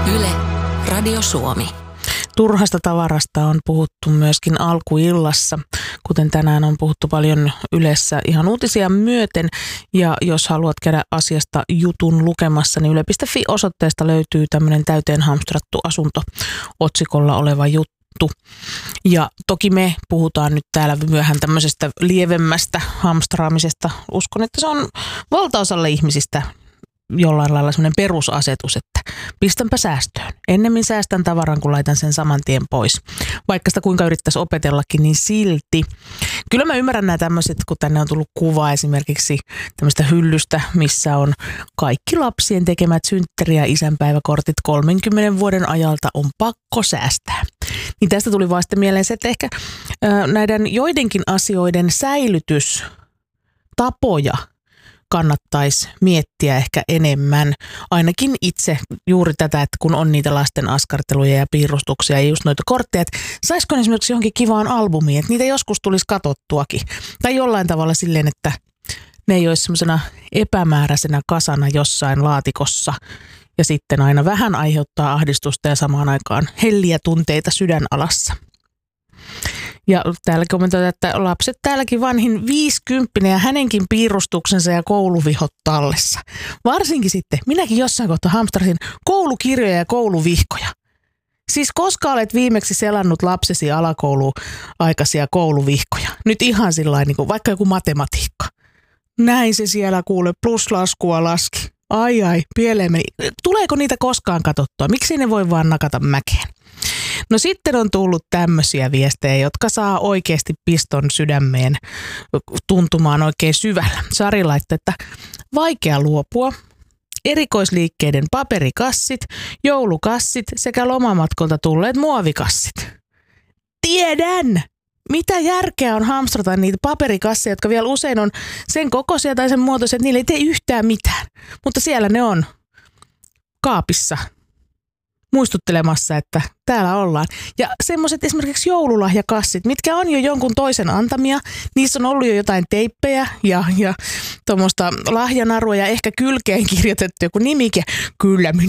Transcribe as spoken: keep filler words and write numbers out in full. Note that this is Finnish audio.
Yle, Radio Suomi. Turhasta tavarasta on puhuttu myöskin alkuillassa, kuten tänään on puhuttu paljon Ylessä ihan uutisia myöten. Ja jos haluat käydä asiasta jutun lukemassa, niin yle piste fi-osoitteesta löytyy tämmöinen täyteen hamstrattu asunto otsikolla oleva juttu. Ja toki me puhutaan nyt täällä myöhään tämmöisestä lievemmästä hamstraamisesta. Uskon, että se on valtaosalle ihmisistä jollain lailla semmoinen perusasetus, että pistänpä säästöön. Ennemmin säästän tavaran, kun laitan sen saman tien pois. Vaikka sitä kuinka yrittäisi opetellakin, niin silti. Kyllä mä ymmärrän nämä tämmöiset, kun tänne on tullut kuva esimerkiksi tämmöistä hyllystä, missä on kaikki lapsien tekemät synttäri- ja isänpäiväkortit kolmenkymmenen vuoden ajalta on pakko säästää. Niin tästä tuli vaan sitten mieleen se, että ehkä ää, näiden joidenkin asioiden säilytystapoja kannattaisi miettiä ehkä enemmän. Ainakin itse juuri tätä, että kun on niitä lasten askarteluja ja piirustuksia ja just noita kortteja, että saisiko ne esimerkiksi johonkin kivaan albumiin, että niitä joskus tulisi katsottuakin. Tai jollain tavalla silleen, että ne ei olisi semmoisena epämääräisenä kasana jossain laatikossa ja sitten aina vähän aiheuttaa ahdistusta ja samaan aikaan helliä tunteita sydänalassa. Ja täällä kommentoidaan, että lapset täälläkin vanhin viisikymppinen ja hänenkin piirustuksensa ja kouluvihot tallessa. Varsinkin sitten, minäkin jossain kohtaa hamstrasin koulukirjoja ja kouluvihkoja. Siis koska olet viimeksi selannut lapsesi alakouluaikaisia kouluvihkoja? Nyt ihan sillain, niin kuin vaikka joku matematiikka. Näin se siellä kuule, pluslaskua laski. Ai ai, pieleen meni. Tuleeko niitä koskaan katsottua? Miksi ne voi vaan nakata mäkeen? No sitten on tullut tämmöisiä viestejä, jotka saa oikeasti piston sydämeen tuntumaan oikein syvällä. Sari laittoi, että vaikea luopua. Erikoisliikkeiden paperikassit, joulukassit sekä lomamatkolta tulleet muovikassit. Tiedän! Mitä järkeä on hamstrata niitä paperikasseja, jotka vielä usein on sen kokoisia tai sen muotoisia, että niille ei tee yhtään mitään. Mutta siellä ne on kaapissa muistuttelemassa, että täällä ollaan. Ja semmoiset esimerkiksi joululahjakassit, mitkä on jo jonkun toisen antamia, niissä on ollut jo jotain teippejä ja, ja tuommoista lahjanarua ja ehkä kylkeen kirjoitettu joku nimike. Kyllä minä